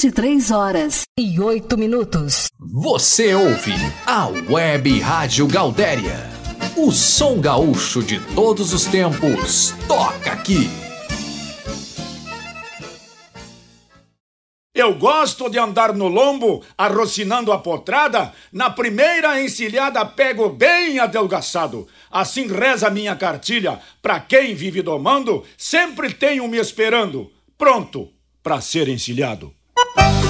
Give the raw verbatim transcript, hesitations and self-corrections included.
vinte e três horas e oito minutos. Você ouve a Web Rádio Gaudéria. O som gaúcho de todos os tempos toca aqui. Eu gosto de andar no lombo, arrocinando a potrada. Na primeira encilhada pego bem adelgaçado. Assim reza minha cartilha. Pra quem vive domando, sempre tem um me esperando, pronto pra ser encilhado.